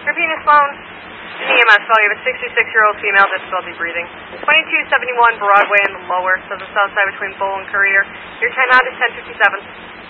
Rapina Sloan, in EMS call, you have a 66-year-old female difficulty breathing. 2271 Broadway in the lower, so the south side between Bull and Courier. Your timeout is 10:57.